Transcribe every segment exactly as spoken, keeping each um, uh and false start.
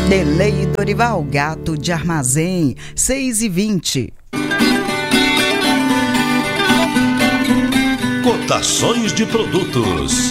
Delei Dorival, Gato de Armazém, seis e vinte. Cotações de produtos.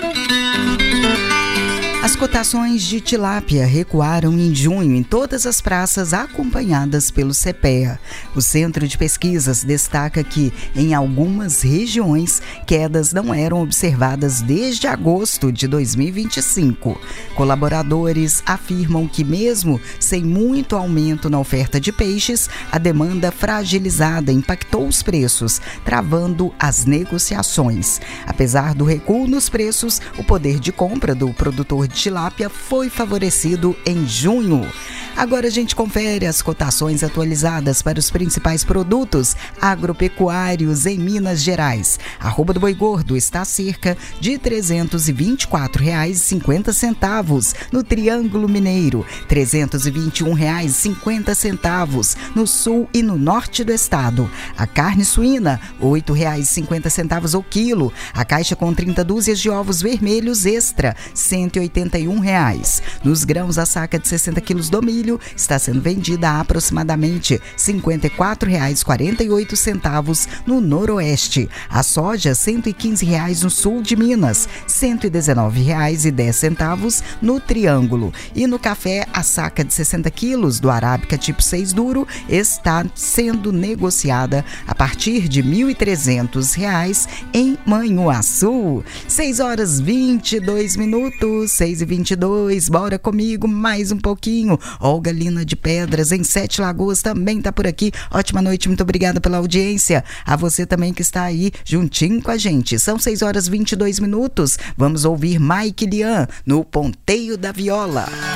As cotações de tilápia recuaram em junho em todas as praças acompanhadas pelo CEPEA. O Centro de Pesquisas destaca que, em algumas regiões, quedas não eram observadas desde agosto de dois mil e vinte e cinco. Colaboradores afirmam que, mesmo sem muito aumento na oferta de peixes, a demanda fragilizada impactou os preços, travando as negociações. Apesar do recuo nos preços, o poder de compra do produtor de tilápia foi favorecido em junho. Agora a gente confere as cotações atualizadas para os principais produtos agropecuários em Minas Gerais. A arroba do boi gordo está a cerca de trezentos e vinte e quatro reais e cinquenta centavos no Triângulo Mineiro, trezentos e vinte e um reais e cinquenta centavos no sul e no norte do estado. A carne suína, oito reais e cinquenta centavos o quilo. A caixa com trinta dúzias de ovos vermelhos extra, cento e oitenta e um reais. Nos grãos, a saca de sessenta quilos do milho está sendo vendida a aproximadamente cinquenta e quatro reais e quarenta e oito centavos no noroeste. A soja, cento e quinze reais no sul de Minas, cento e dezenove reais e dez centavos no Triângulo. E no café, a saca de sessenta quilos do Arábica tipo seis duro está sendo negociada a partir de mil e trezentos reais em Manhuaçu. seis horas e vinte e dois minutos, seis e vinte e dois, bora comigo mais um pouquinho. Olga Lina de Pedras, em Sete Lagoas, também está por aqui. Ótima noite, muito obrigada pela audiência. A você também que está aí juntinho com a gente. São seis horas e vinte e dois minutos. Vamos ouvir Mike Lian no Ponteio da Viola.